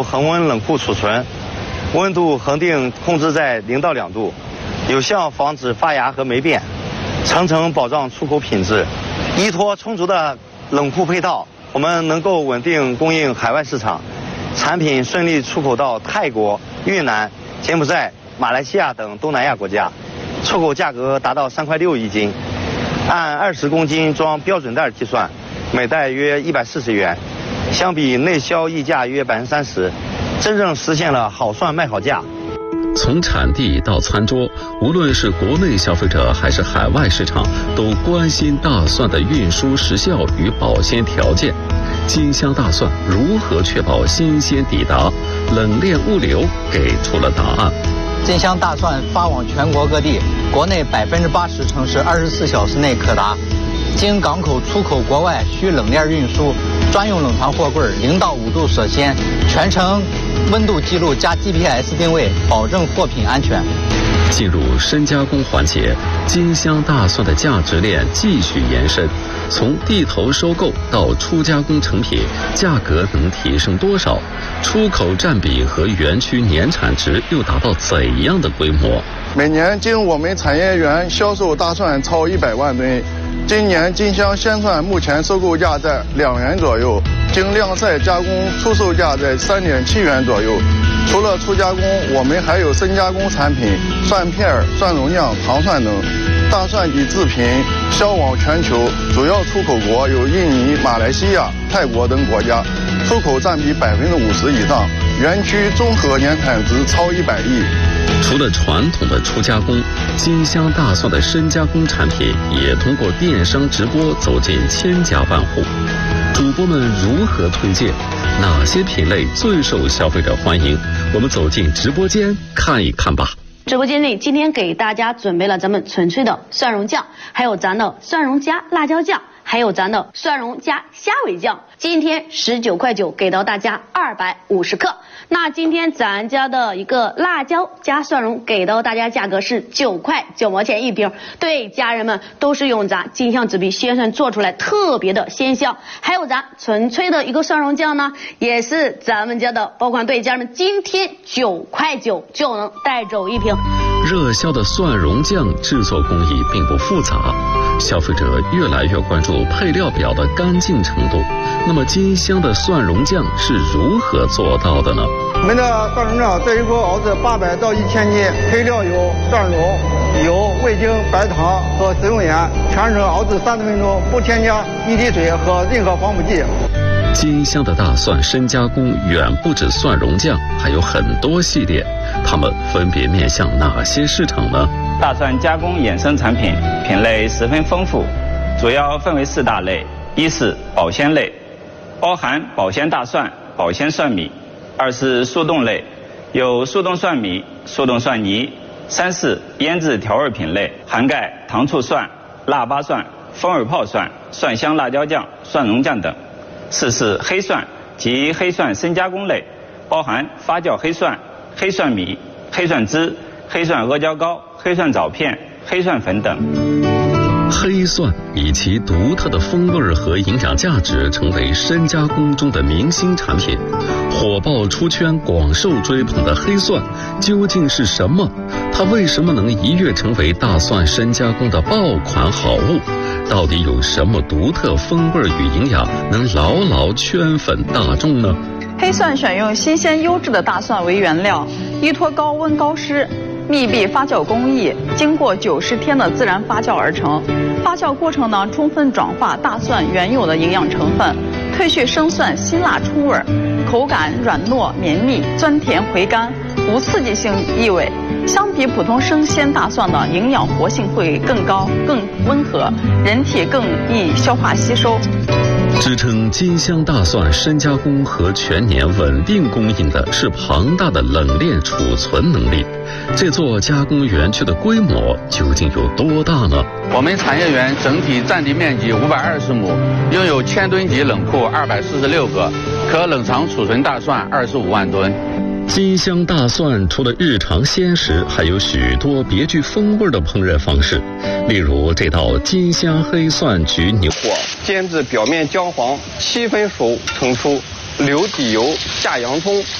入恒温冷库储存，温度恒定控制在0到2度，有效防止发芽和霉变，层层保障出口品质。依托充足的冷库配套，我们能够稳定供应海外市场，产品顺利出口到泰国、越南、柬埔寨、马来西亚等东南亚国家，出口价格达到3.6块一斤，按20公斤装标准袋计算，每袋约140元，相比内销溢价约30%，真正实现了好蒜卖好价。 从产地到餐桌，无论是国内消费者还是海外市场，都关心大蒜的运输时效与保鲜条件。金香大蒜如何确保新鲜抵达？冷链物流给出了答案。 金香大蒜发往全国各地，国内80%城市24小时内可达。经港口出口国外需冷链运输，专用冷藏货柜0到5度锁鲜，全程温度记录加 GPS 定位，保证货品安全。 进入深加工环节，金香大蒜的价值链继续延伸，从地头收购到初加工成品，价格能提升多少？出口占比和园区年产值又达到怎样的规模？ 每年经我们产业园销售大蒜超100万吨。今年金香鲜蒜目前收购价在2元左右，经晾晒加工出售价在3.7元左右。除了初加工，我们还有深加工产品，蒜片、蒜蓉酱、糖蒜等。大蒜及制品销往全球，主要出口国有印尼、马来西亚、泰国等国家，出口占比50%以上，园区综合年产值超100亿。 除了传统的初加工，金香大蒜的深加工产品也通过电商直播走进千家万户。主播们如何推荐？哪些品类最受消费者欢迎？我们走进直播间看一看吧。 直播间内今天给大家准备了咱们纯粹的蒜蓉酱，还有咱的蒜蓉加辣椒酱，还有咱的蒜蓉加虾尾酱。今天19.9块给到大家250克。那今天咱家的一个辣椒加蒜蓉给到大家价格是9.9块一瓶。对，家人们都是用咱金香纸皮鲜蒜做出来，特别的鲜香。还有咱纯粹的一个蒜蓉酱呢，也是咱们家的爆款。对，家人们今天9.9块就能带走一瓶。 热销的蒜蓉酱制作工艺并不复杂，消费者越来越关注配料表的干净程度。那么金香的蒜蓉酱是如何做到的呢？ 我们的蒜蓉酱这一锅熬制800到1000斤，配料有蒜蓉、油、味精、白糖和食用盐，全程熬制30分钟，不添加一滴水和任何防腐剂。 金香的大蒜深加工远不止蒜蓉酱，还有很多系列，它们分别面向哪些市场呢？ 大蒜加工衍生产品品类十分丰富，主要分为4大类：一是保鲜类，包含保鲜大蒜、保鲜蒜米；二是速冻类，有速冻蒜米、速冻蒜泥；三是腌制调味品类，涵盖糖醋蒜、腊八蒜、风味泡蒜、蒜香辣椒酱、蒜蓉酱等；四是黑蒜及黑蒜深加工类，包含发酵黑蒜、黑蒜米、黑蒜汁、黑蒜阿胶糕、黑蒜枣片、黑蒜粉等。 黑蒜以其独特的风味和营养价值成为深加工中的明星产品，火爆出圈，广受追捧的黑蒜究竟是什么？它为什么能一跃成为大蒜深加工的爆款好物？到底有什么独特风味与营养能牢牢圈粉大众呢？ 黑蒜选用新鲜优质的大蒜为原料，依托高温高湿密闭发酵工艺，经过90天的自然发酵而成。发酵过程呢，充分转化大蒜原有的营养成分，褪去生蒜辛辣冲味，口感软糯绵密，酸甜回甘，无刺激性异味。相比普通生鲜大蒜的营养活性会更高、更温和，人体更易消化吸收。 支撑金香大蒜深加工和全年稳定供应的是庞大的冷链储存能力。这座加工园区的规模究竟有多大呢？ 我们产业园整体占地面积520亩，拥有1000吨级冷库246个，可冷藏储存大蒜25万吨。 金香大蒜除了日常鲜食，还有许多别具风味的烹饪方式，例如这道金香黑蒜焗牛火煎至表面姜黄，7分熟盛出，留底油，下洋葱，